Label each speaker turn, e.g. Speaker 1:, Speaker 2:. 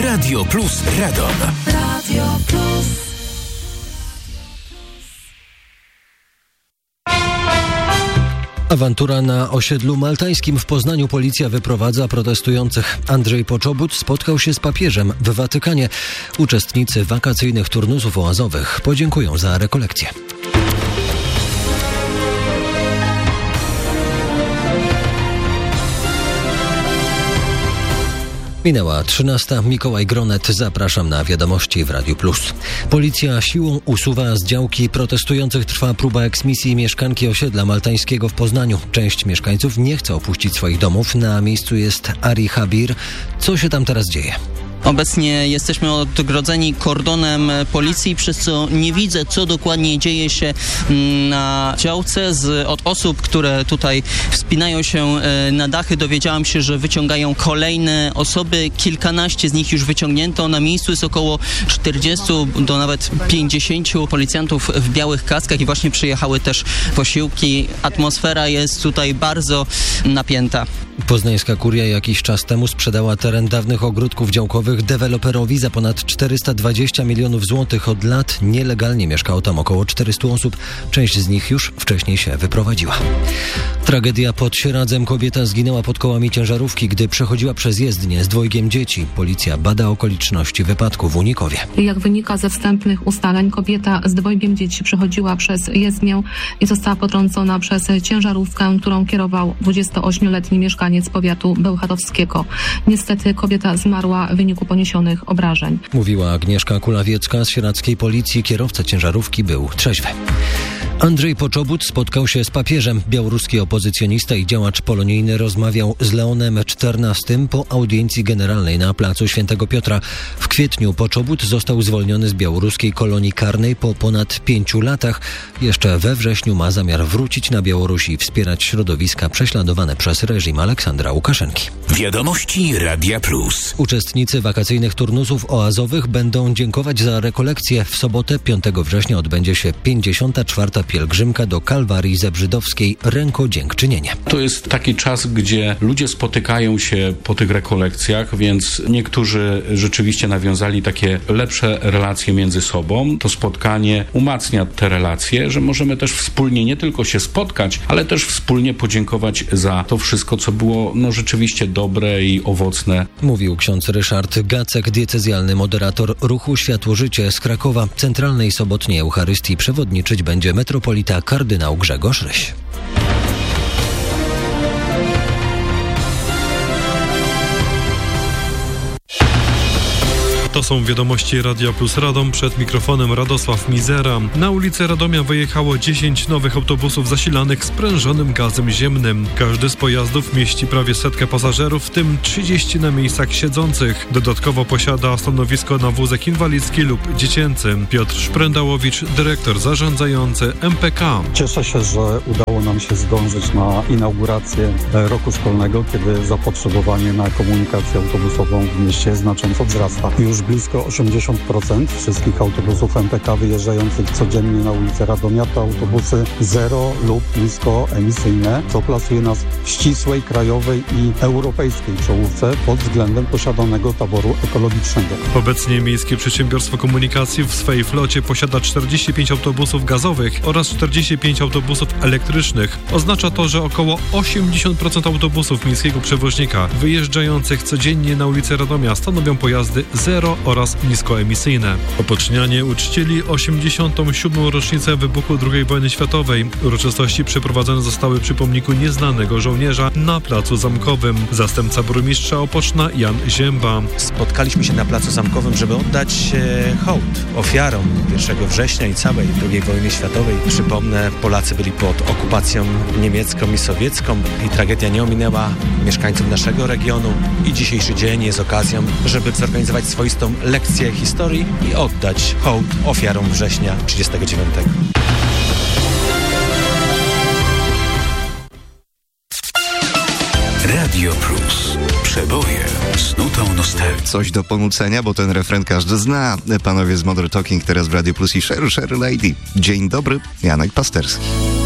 Speaker 1: Radio Plus Radom.
Speaker 2: Radio Plus.
Speaker 3: Awantura na osiedlu maltańskim w Poznaniu. Policja wyprowadza protestujących. Andrzej Poczobut spotkał się z papieżem w Watykanie. Uczestnicy wakacyjnych turnusów oazowych podziękują za rekolekcję. Minęła 13. Mikołaj Gronet. Zapraszam na wiadomości w Radiu Plus. Policja siłą usuwa z działki protestujących. Trwa próba eksmisji mieszkanki osiedla maltańskiego w Poznaniu. Część mieszkańców nie chce opuścić swoich domów. Na miejscu jest Ari Habir. Co się tam teraz dzieje?
Speaker 4: Obecnie jesteśmy odgrodzeni kordonem policji, przez co nie widzę, co dokładnie dzieje się na działce. Od osób, które tutaj wspinają się na dachy, dowiedziałam się, że wyciągają kolejne osoby. Kilkanaście z nich już wyciągnięto. Na miejscu jest około 40 do nawet 50 policjantów w białych kaskach i właśnie przyjechały też posiłki. Atmosfera jest tutaj bardzo napięta.
Speaker 3: Poznańska kuria jakiś czas temu sprzedała teren dawnych ogródków działkowych deweloperowi za ponad 420 milionów złotych. Od lat nielegalnie mieszkało tam około 400 osób. Część z nich już wcześniej się wyprowadziła. Tragedia pod Sieradzem. Kobieta zginęła pod kołami ciężarówki, gdy przechodziła przez jezdnię z dwojgiem dzieci. Policja bada okoliczności wypadku w Unikowie.
Speaker 5: Jak wynika ze wstępnych ustaleń, kobieta z dwojgiem dzieci przechodziła przez jezdnię i została potrącona przez ciężarówkę, którą kierował 28-letni mieszkaniec powiatu bełchatowskiego. Niestety kobieta zmarła w wyniku poniesionych obrażeń.
Speaker 3: Mówiła Agnieszka Kulawiecka z sieradzkiej policji. Kierowca ciężarówki był trzeźwy. Andrzej Poczobut spotkał się z papieżem. Białoruski opozycjonista i działacz polonijny rozmawiał z Leonem XIV po audiencji generalnej na placu Świętego Piotra. W kwietniu Poczobut został zwolniony z białoruskiej kolonii karnej po ponad 5 latach. Jeszcze we wrześniu ma zamiar wrócić na Białoruś i wspierać środowiska prześladowane przez reżim Aleksandra Łukaszenki.
Speaker 1: Wiadomości Radia Plus.
Speaker 3: Uczestnicy wakacyjnych turnusów oazowych będą dziękować za rekolekcję. W sobotę 5 września odbędzie się 54. pielgrzymka do Kalwarii Zebrzydowskiej. Rękodziękczynienie.
Speaker 6: To jest taki czas, gdzie ludzie spotykają się po tych rekolekcjach, więc niektórzy rzeczywiście nawiązali takie lepsze relacje między sobą. To spotkanie umacnia te relacje, że możemy też wspólnie nie tylko się spotkać, ale też wspólnie podziękować za to wszystko, co było rzeczywiście dobre i owocne.
Speaker 3: Mówił ksiądz Ryszard Gacek, diecezjalny moderator ruchu Światło-Życie z Krakowa. Centralnej sobotniej Eucharystii przewodniczyć będzie metropolita kardynał Grzegorz Ryś.
Speaker 7: To są wiadomości Radia Plus Radom. Przed mikrofonem Radosław Mizera. Na ulicę Radomia wyjechało 10 nowych autobusów zasilanych sprężonym gazem ziemnym. Każdy z pojazdów mieści prawie 100 pasażerów, w tym 30 na miejscach siedzących. Dodatkowo posiada stanowisko na wózek inwalidzki lub dziecięcy. Piotr Szprędałowicz, dyrektor zarządzający MPK.
Speaker 8: Cieszę się, że udało nam się zdążyć na inaugurację roku szkolnego, kiedy zapotrzebowanie na komunikację autobusową w mieście znacząco wzrasta. Już blisko 80% wszystkich autobusów MPK wyjeżdżających codziennie na ulicę Radomia to autobusy zero lub niskoemisyjne, co plasuje nas w ścisłej, krajowej i europejskiej czołówce pod względem posiadanego taboru ekologicznego.
Speaker 7: Obecnie Miejskie Przedsiębiorstwo Komunikacji w swej flocie posiada 45 autobusów gazowych oraz 45 autobusów elektrycznych. Oznacza to, że około 80% autobusów miejskiego przewoźnika wyjeżdżających codziennie na ulicę Radomia stanowią pojazdy zero oraz niskoemisyjne. Opocznianie uczcili 87. rocznicę wybuchu II wojny światowej. Uroczystości przeprowadzone zostały przy pomniku nieznanego żołnierza na Placu Zamkowym. Zastępca burmistrza Opoczna Jan Zięba.
Speaker 9: Spotkaliśmy się na Placu Zamkowym, żeby oddać hołd ofiarom 1 września i całej II wojny światowej. Przypomnę, Polacy byli pod okupacją niemiecką i sowiecką i tragedia nie ominęła mieszkańców naszego regionu i dzisiejszy dzień jest okazją, żeby zorganizować swoistą lekcję historii i oddać hołd ofiarom września 1939.
Speaker 1: Radio Plus. Przeboje z nutą nostalgii.
Speaker 10: Coś do ponucenia, bo ten refren każdy zna. Panowie z Modern Talking teraz w Radio Plus i Sherry Lady. Dzień dobry, Janek Pasterski.